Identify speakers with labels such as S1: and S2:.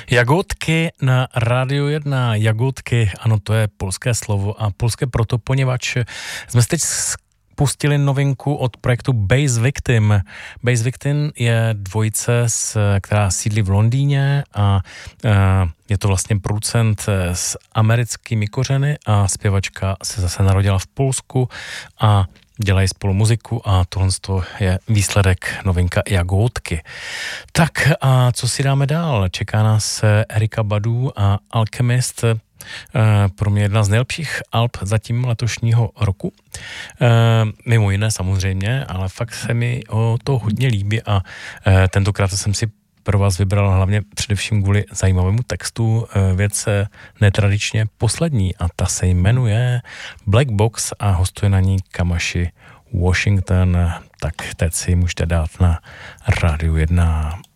S1: Jagódky na Rádiu 1. Jagódky, ano, to je polské slovo a polské proto, poněvadž jsme teď pustili novinku od projektu Base Victim. Base Victim je dvojice, která sídlí v Londýně a je to vlastně producent s americkými kořeny a zpěvačka se zase narodila v Polsku a dělají spolu muziku a tohle je výsledek novinka Jagódky. Tak a co si dáme dál? Čeká nás Erykah Badu a Alchemist, pro mě jedna z nejlepších alb zatím letošního roku. Mimo jiné samozřejmě, ale fakt se mi o to hodně líbí a tentokrát jsem si pro vás vybral hlavně především kvůli zajímavému textu věc netradičně poslední a ta se jmenuje Black Box a hostuje na ní Kamashi Washington, tak teď si můžete dát na Rádiu 1.